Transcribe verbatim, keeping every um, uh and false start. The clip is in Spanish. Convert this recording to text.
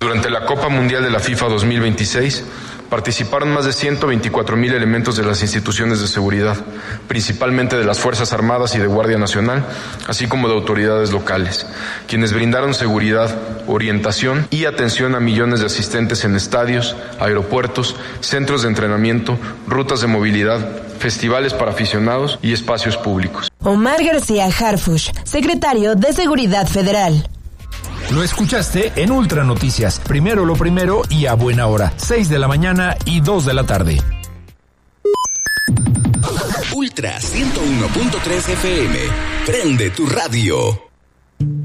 Durante la Copa Mundial de la FIFA dos mil veintiséis, participaron más de ciento veinticuatro mil elementos de las instituciones de seguridad, principalmente de las Fuerzas Armadas y de Guardia Nacional, así como de autoridades locales, quienes brindaron seguridad, orientación y atención a millones de asistentes en estadios, aeropuertos, centros de entrenamiento, rutas de movilidad, festivales para aficionados y espacios públicos. Omar García Harfuch, secretario de Seguridad Federal. Lo escuchaste en Ultra Noticias. Primero lo primero y a buena hora. seis de la mañana y dos de la tarde. Ultra ciento uno punto tres F M. Prende tu radio.